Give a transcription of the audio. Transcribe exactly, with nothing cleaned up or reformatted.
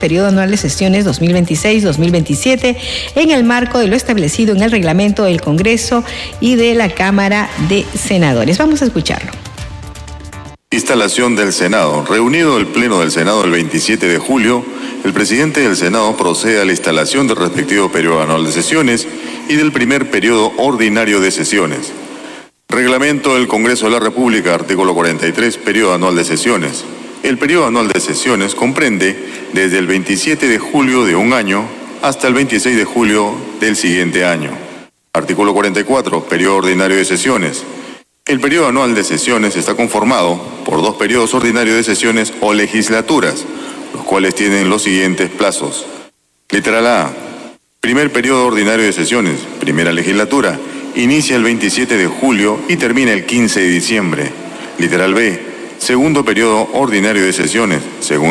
Periodo anual de sesiones dos mil veintiséis dos mil veintisiete en el marco de lo establecido en el reglamento del Congreso y de la Cámara de Senadores. Vamos a escucharlo. Instalación del Senado. Reunido el Pleno del Senado el veintisiete de julio, el presidente del Senado procede a la instalación del respectivo periodo anual de sesiones y del primer periodo ordinario de sesiones. Reglamento del Congreso de la República, artículo cuarenta y tres, periodo anual de sesiones. El periodo anual de sesiones comprende desde el veintisiete de julio de un año hasta el veintiséis de julio del siguiente año. Artículo cuarenta y cuatro, periodo ordinario de sesiones. El periodo anual de sesiones está conformado por dos periodos ordinarios de sesiones o legislaturas, los cuales tienen los siguientes plazos. Literal A. Primer periodo ordinario de sesiones, primera legislatura, inicia el veintisiete de julio y termina el quince de diciembre. Literal B. Segundo periodo ordinario de sesiones, segundo